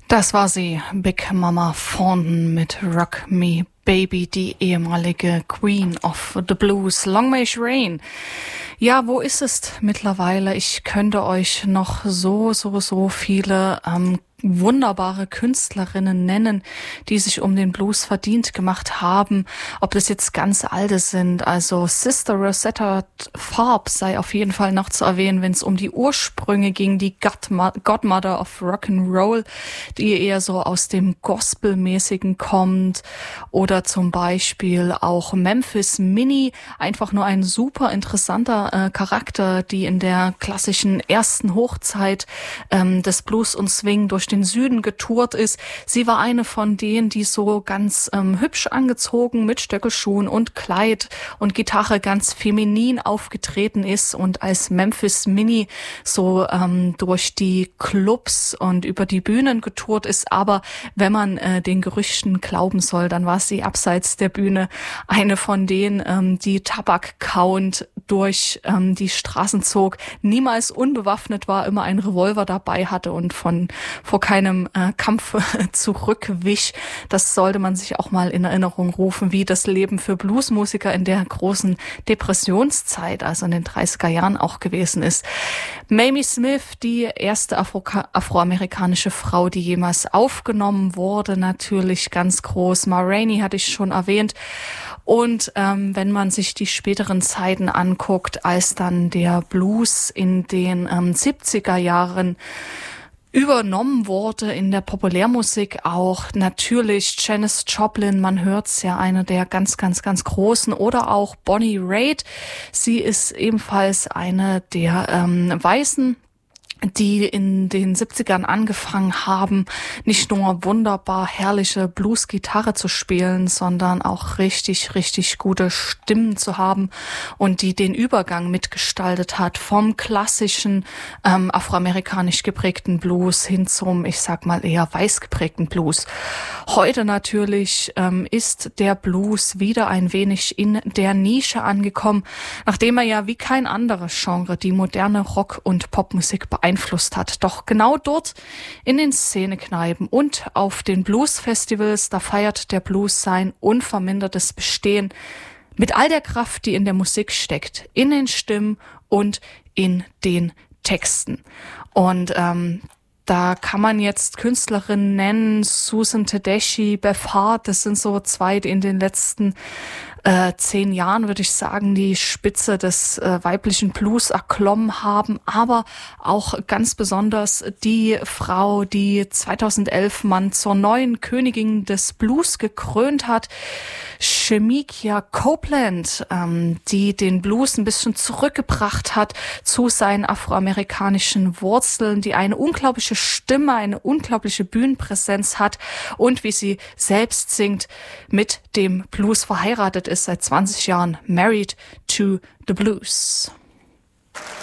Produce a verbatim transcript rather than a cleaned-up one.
Das war sie, Big Mama Thornton mit Rock Me Baby, die ehemalige Queen of the Blues. Long May It Rain. Ja, wo ist es mittlerweile? Ich könnte euch noch so, so, so viele ähm, wunderbare Künstlerinnen nennen, die sich um den Blues verdient gemacht haben. Ob das jetzt ganz alte sind, also Sister Rosetta Tharpe sei auf jeden Fall noch zu erwähnen, wenn es um die Ursprünge ging, die Godmother of Rock'n'Roll, die eher so aus dem Gospelmäßigen kommt, oder zum Beispiel auch Memphis Minnie, einfach nur ein super interessanter äh, Charakter, die in der klassischen ersten Hochzeit ähm, des Blues und Swing durch den Süden getourt ist. Sie war eine von denen, die so ganz ähm, hübsch angezogen mit Stöckelschuhen und Kleid und Gitarre ganz feminin aufgetreten ist und als Memphis Minnie so ähm, durch die Clubs und über die Bühnen getourt ist. Aber wenn man äh, den Gerüchten glauben soll, dann war sie abseits der Bühne eine von denen, ähm, die Tabak kauend durch ähm, die Straßen zog, niemals unbewaffnet war, immer einen Revolver dabei hatte und von vor keinem äh, Kampf zurückwich. Das sollte man sich auch mal in Erinnerung rufen, wie das Leben für Bluesmusiker in der großen Depressionszeit, also in den dreißiger Jahren auch gewesen ist. Mamie Smith, die erste Afro- afroamerikanische Frau, die jemals aufgenommen wurde, natürlich ganz groß. Ma Rainey hatte ich schon erwähnt. Und ähm, wenn man sich die späteren Zeiten anguckt, als dann der Blues in den ähm, siebziger Jahren übernommen wurde in der Populärmusik, auch natürlich Janis Joplin, man hört's ja, eine der ganz, ganz, ganz großen, oder auch Bonnie Raitt. Sie ist ebenfalls eine der ähm, Weißen, die in den siebzigern angefangen haben, nicht nur wunderbar herrliche Blues-Gitarre zu spielen, sondern auch richtig, richtig gute Stimmen zu haben und die den Übergang mitgestaltet hat vom klassischen ähm, afroamerikanisch geprägten Blues hin zum, ich sag mal, eher weiß geprägten Blues. Heute natürlich ähm, ist der Blues wieder ein wenig in der Nische angekommen, nachdem er ja wie kein anderes Genre die moderne Rock- und Popmusik beeinflusst Einfluss hat. Doch genau dort in den Szenekneipen und auf den Blues-Festivals, da feiert der Blues sein unvermindertes Bestehen mit all der Kraft, die in der Musik steckt, in den Stimmen und in den Texten. Und ähm, da kann man jetzt Künstlerinnen nennen, Susan Tedeschi, Beth Hart, das sind so zwei, die in den letzten äh, zehn Jahren, würde ich sagen, die Spitze des äh, weiblichen Blues erklommen haben, aber auch ganz besonders die Frau, die zweitausendelf man zur neuen Königin des Blues gekrönt hat, Shemekia Copeland, ähm, die den Blues ein bisschen zurückgebracht hat zu seinen afroamerikanischen Wurzeln, die eine unglaubliche Stimme, eine unglaubliche Bühnenpräsenz hat und, wie sie selbst singt, mit dem Blues verheiratet ist, seit zwanzig Jahren, married to the blues.